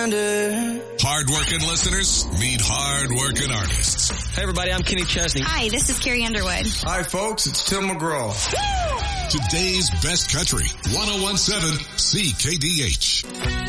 wonder. Hard-working listeners meet hard-working artists. Hey, everybody, I'm Kenny Chesney. Hi, this is Carrie Underwood. Hi, folks, it's Tim McGraw. Today's best country, 101.7 CKDH.